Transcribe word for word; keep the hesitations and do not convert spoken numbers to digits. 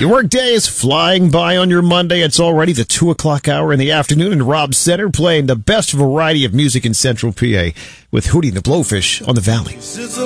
Your work day is flying by on your Monday. It's already the two o'clock hour in the afternoon, and Rob Center playing the best variety of music in Central P A with Hootie and the Blowfish on the Valley.